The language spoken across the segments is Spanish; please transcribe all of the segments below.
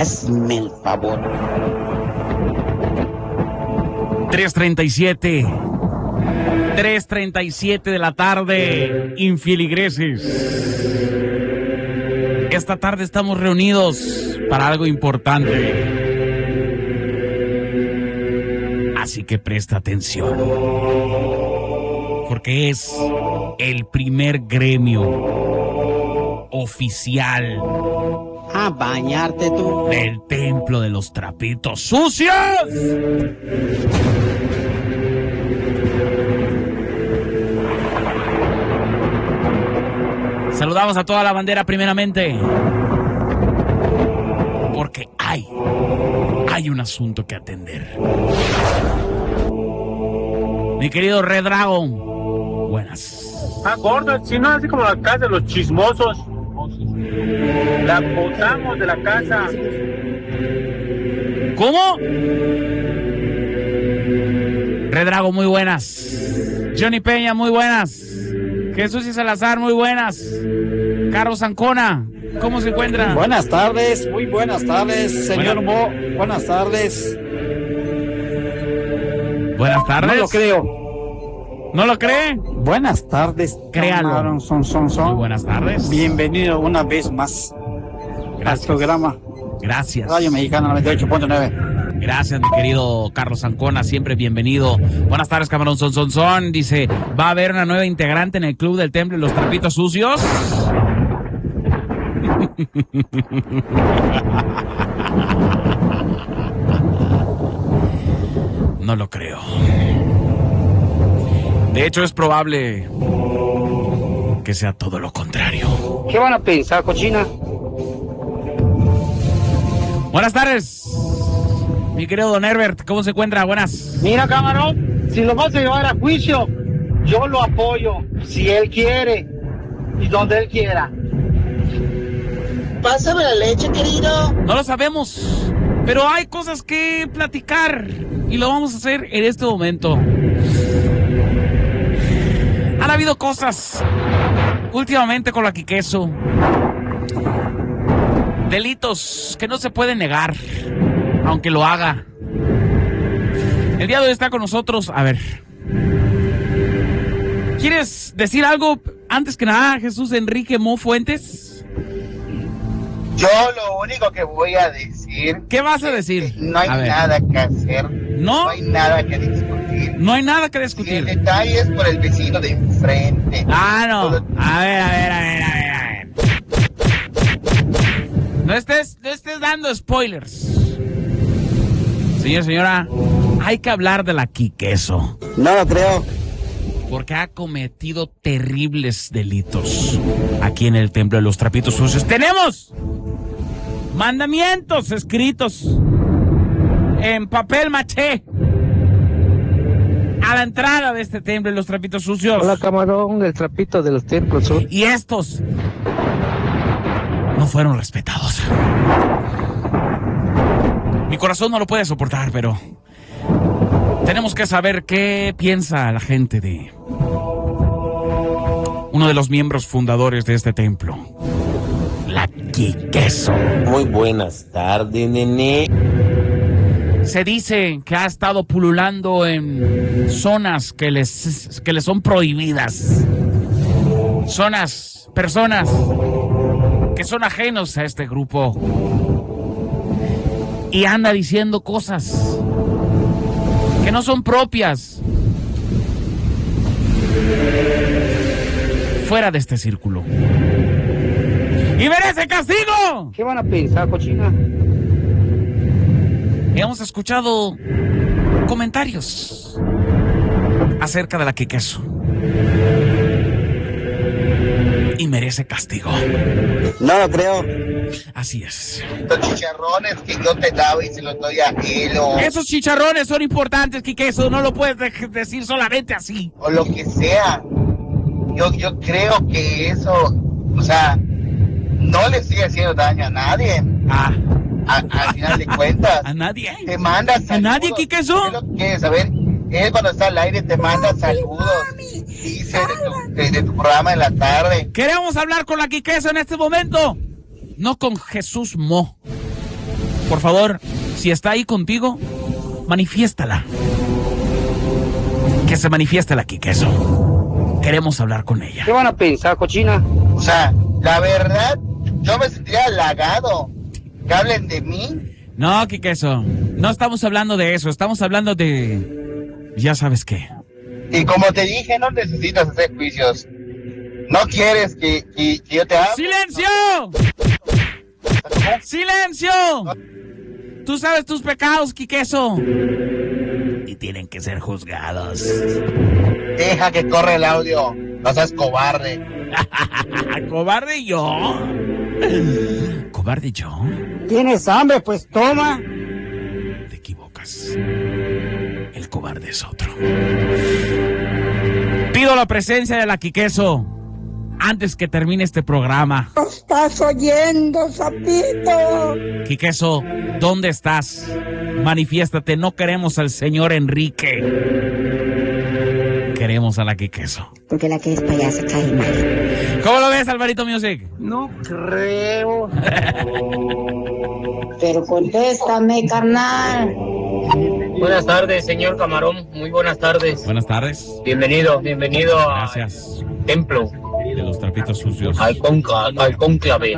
Hazme el favor. 3:37 de la tarde, infiligreses. Esta tarde estamos reunidos para algo importante. Así que presta atención. Porque es el primer gremio oficial A bañarte tú. del Templo de los Trapitos Sucios. Saludamos a toda la bandera primeramente. Porque hay un asunto que atender. Mi querido Red Dragon, buenas. Gordo, si no, así como la casa de los chismosos. La botamos de la casa. ¿Cómo? Red Dragon, muy buenas. Johnny Peña, muy buenas. Jesús y Salazar, muy buenas. Carlos Ancona, ¿cómo se encuentra? Buenas tardes, muy buenas tardes, señor Mo. Buenas tardes. Buenas tardes. No lo creo. ¿No lo cree? Buenas tardes. Créalo. Camarón, son. Muy buenas tardes. Bienvenido una vez más al programa Gracias. Radio Mexicana 98.9. Gracias, mi querido Carlos Ancona, siempre bienvenido. Buenas tardes, camarón, son. Dice, ¿va a haber una nueva integrante en el Club del Templo de los Trapitos Sucios? No lo creo. De hecho, es probable que sea todo lo contrario. ¿Qué van a pensar, cochina? Buenas tardes, mi querido Don Herbert, ¿cómo se encuentra? Buenas. Mira, camarón, si lo vas a llevar a juicio, yo lo apoyo, si él quiere y donde él quiera. Pásame la leche, querido. No lo sabemos, pero hay cosas que platicar y lo vamos a hacer en este momento. Han habido cosas últimamente con la Quiqueso. Delitos que no se pueden negar, aunque lo haga. El día de hoy está con nosotros, a ver. ¿Quieres decir algo antes que nada, Jesús Enrique Mo Fuentes? Yo lo único que voy a decir... ¿Qué vas a decir? No hay A ver. nada que hacer. ¿No? No hay nada que discutir. No hay nada que Si el discutir. detalle es por el vecino de enfrente. Ah, no. A ver. No estés dando spoilers. Señora, hay que hablar de la Quiqueso. No lo creo. Porque ha cometido terribles delitos aquí en el Templo de los Trapitos Sucios. Tenemos mandamientos escritos en papel maché a la entrada de este Templo de los Trapitos Sucios. Hola, camarón, el trapito de los templos. Y estos no fueron respetados. Mi corazón no lo puede soportar, pero tenemos que saber qué piensa la gente de uno de los miembros fundadores de este templo, la Quiqueso. Muy buenas tardes, nene. Se dice que ha estado pululando en zonas que les son prohibidas. Personas que son ajenos a este grupo. Y anda diciendo cosas que no son propias. Fuera de este círculo. ¡Y merece castigo! ¿Qué van a pensar, cochina? Hemos escuchado comentarios acerca de la Quiqueso. Y merece castigo. No lo creo. Así es. Los chicharrones que yo te daba y se los doy a él Esos chicharrones son importantes, Quiqueso. No lo puedes decir solamente así. o lo que sea. Yo creo que eso, o sea, no le sigue haciendo daño a nadie. Al final de cuentas. A nadie. Te manda saludos. ¿A nadie, Quiqueso? Es lo que quieres saber. Él cuando está al aire te manda saludos. Dice de tu programa en la tarde. Queremos hablar con la Quiqueso en este momento. No con Jesús Mo. Por favor, si está ahí contigo, manifiéstala. Que se manifieste la Quiqueso. Queremos hablar con ella. ¿Qué van a pensar, cochina? O sea, la verdad, yo me sentiría halagado que hablen de mí. No, Quiqueso, no estamos hablando de eso, estamos hablando de... ya sabes qué. Y como te dije, no necesitas hacer juicios. No quieres que yo te hable. ¡Silencio! ¡Silencio! Tú sabes tus pecados, Quiqueso. Y tienen que ser juzgados. Deja que corre el audio. No seas cobarde. ¿Cobarde yo? ¿Cobarde yo? ¿Tienes hambre? Pues toma. Te equivocas. El cobarde es otro. Pido la presencia de la Quiqueso antes que termine este programa. ¿Lo estás oyendo, sapito? Quiqueso, ¿dónde estás? Manifiéstate, no queremos al señor Enrique. Queremos a la Quiqueso. Porque la que es payasa cae mal. ¿Cómo lo ves, Alvarito Music? No creo. Pero contéstame, carnal. Buenas tardes, señor Camarón. Muy buenas tardes. Buenas tardes. Bienvenido Gracias. al templo, De los trapitos sucios. al cónclave.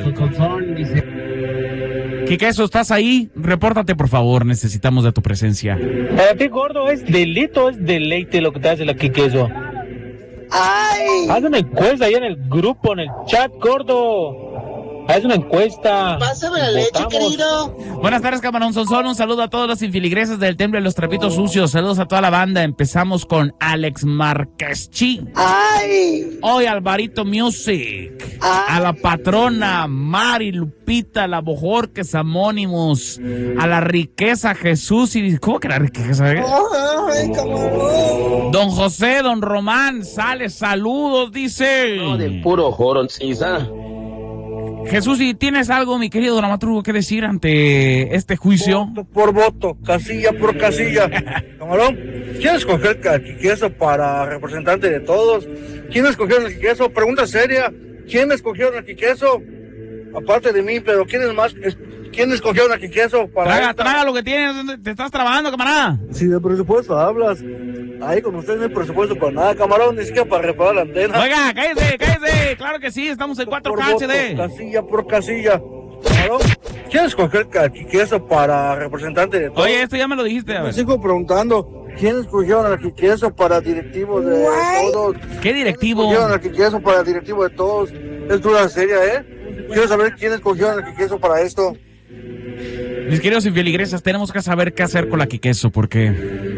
Quiqueso, ¿estás ahí? Repórtate, por favor. Necesitamos de tu presencia. Para ti, gordo, es delito, es deleite lo que te hace la Quiqueso. ¡Ay! Haz una encuesta ahí en el grupo, en el chat, gordo. Haz una encuesta. Pásame la leche, Votamos. querido. Buenas tardes, Camarón Sonsón. Un saludo a todos los infiligreses del Templo de los Trapitos Sucios. Saludos a toda la banda. Empezamos con Alex Marqueschi. ¡Ay! Hoy Alvarito Music. A la patrona Mari Lupita, la Bojorques Amónimos. A la riqueza Jesús y... ¿Cómo que la riqueza? ¡Ay, camarón! Don José, don Román, sale, saludos, dice. No, del puro joronciza. Jesús, ¿y tienes algo, mi querido dramaturgo, que decir ante este juicio? Voto por voto, casilla por casilla. Camarón, ¿quién escogió el Quiqueso para representante de todos? ¿Quién escogió el Quiqueso? Pregunta seria. ¿Quién escogió el Quiqueso? Aparte de mí, pero ¿quién es más? ¿Quién escogió el Quiqueso para Traga lo que tienes, te estás trabajando, camarada. Si de presupuesto hablas, ahí con usted no hay presupuesto para nada, camarón, ni siquiera para reparar la antena. Oiga, cállese, claro que sí, estamos en 4K HD. Casilla por casilla. Camarón, ¿quién escogió el Quiqueso para representante de todos? Oye, esto ya me lo dijiste, a Me ver. sigo preguntando, ¿quién escogió al Quiqueso para directivo de todos? ¿Qué directivo? ¿Escogieron al Quiqueso para directivo de todos? Es duda seria, ¿eh? Quiero saber quién escogió al Quiqueso para esto. Mis queridos infeligresas, tenemos que saber qué hacer con la Quiqueso, porque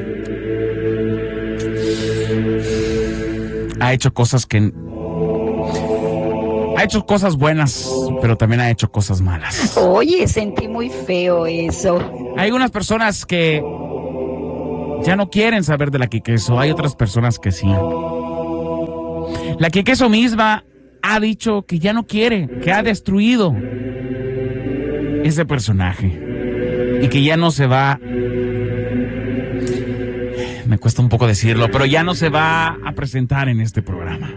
ha hecho cosas que... Ha hecho cosas buenas, pero también ha hecho cosas malas. Oye, sentí muy feo eso. Hay unas personas que ya no quieren saber de la Quiqueso, hay otras personas que sí. La Quiqueso misma ha dicho que ya no quiere, que ha destruido ese personaje y que ya no se va, me cuesta un poco decirlo, pero ya no se va a presentar en este programa.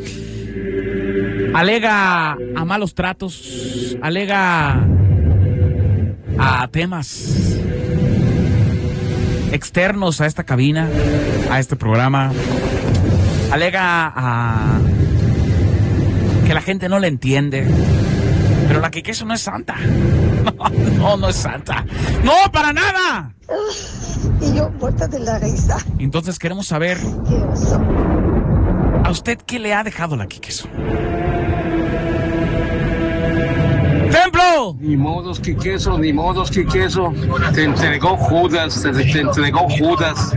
Alega a malos tratos, alega a temas externos a esta cabina, a este programa, alega a que la gente no le entiende. Pero la Quiqueso no es santa. No es santa. ¡No, para nada! Y yo, muerta de la risa. Entonces queremos saber, ¿a usted qué le ha dejado la Quiqueso? ¡Templo! Ni modos Quiqueso. Te entregó Judas, te entregó Judas.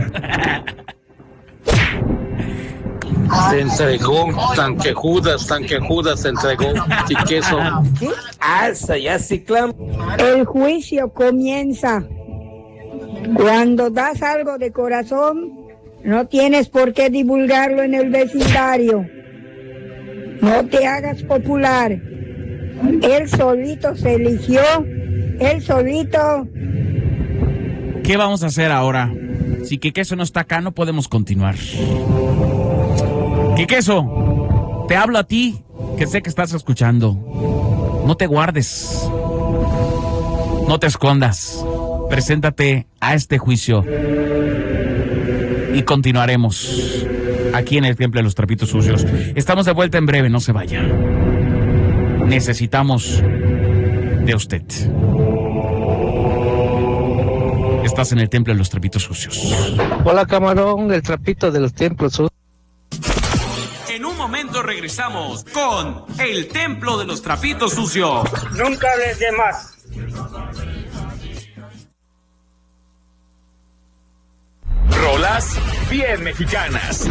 Te entregó, tanque Judas, te entregó Quiqueso. ¿Qué? Alza, ya ciclamos. El juicio comienza. Cuando das algo de corazón, no tienes por qué divulgarlo en el vecindario. No te hagas popular. Él solito se eligió, él solito. ¿Qué vamos a hacer ahora? Si Quiqueso no está acá, no podemos continuar. Quiqueso, te hablo a ti, que sé que estás escuchando. No te guardes. No te escondas. Preséntate a este juicio y continuaremos aquí en el Templo de los Trapitos Sucios. Estamos de vuelta en breve, no se vaya. Necesitamos de usted. Estás en el Templo de los Trapitos Sucios. Hola, camarón, el trapito de los templos sucios. En un momento regresamos con el Templo de los Trapitos Sucios. Nunca les dé más. Rolas bien mexicanas.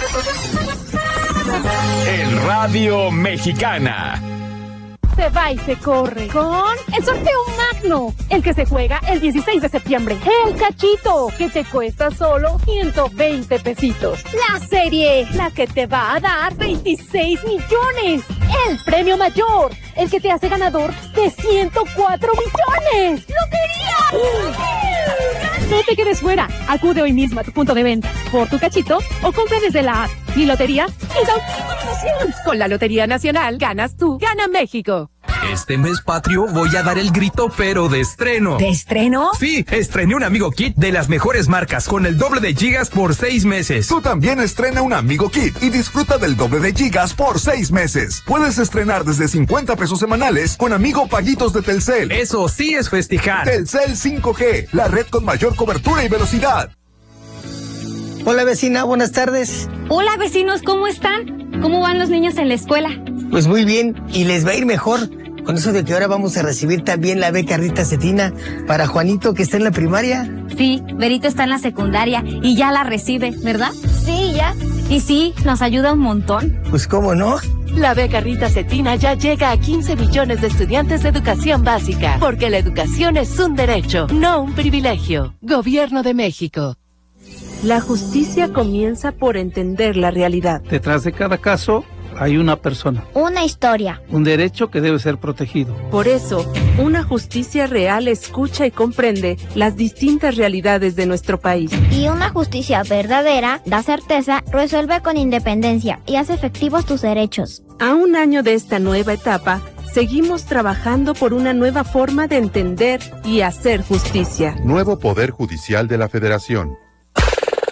En Radio Mexicana. Se va y se corre con el sorteo magno, el que se juega el 16 de septiembre. El cachito, que te cuesta solo 120 pesitos. La serie, la que te va a dar 26 millones. El premio mayor, el que te hace ganador de 104 millones. ¡Lotería! No te quedes fuera. Acude hoy mismo a tu punto de venta por tu cachito o compra desde la app. Mi lotería es autorización. Con la Lotería Nacional ganas tú, gana México. Este mes patrio voy a dar el grito, pero de estreno. ¿De estreno? Sí, estrené un Amigo Kit de las mejores marcas con el doble de gigas por 6 meses. Tú también estrena un Amigo Kit y disfruta del doble de gigas por 6 meses. Puedes estrenar desde 50 pesos semanales con Amigo Paguitos de Telcel. Eso sí es festejar. Telcel 5G, la red con mayor cobertura y velocidad. Hola vecina, buenas tardes. Hola vecinos, ¿cómo están? ¿Cómo van los niños en la escuela? Pues muy bien, y les va a ir mejor. Con eso de que ahora vamos a recibir también la beca Rita Cetina para Juanito, que está en la primaria. Sí, Berito está en la secundaria y ya la recibe, ¿verdad? Sí, ya. Y sí, nos ayuda un montón. Pues cómo no. La beca Rita Cetina ya llega a 15 millones de estudiantes de educación básica, porque la educación es un derecho, no un privilegio. Gobierno de México. La justicia comienza por entender la realidad. Detrás de cada caso hay una persona. Una historia. Un derecho que debe ser protegido. Por eso, una justicia real escucha y comprende las distintas realidades de nuestro país. Y una justicia verdadera da certeza, resuelve con independencia y hace efectivos tus derechos. A un año de esta nueva etapa, seguimos trabajando por una nueva forma de entender y hacer justicia. Nuevo Poder Judicial de la Federación.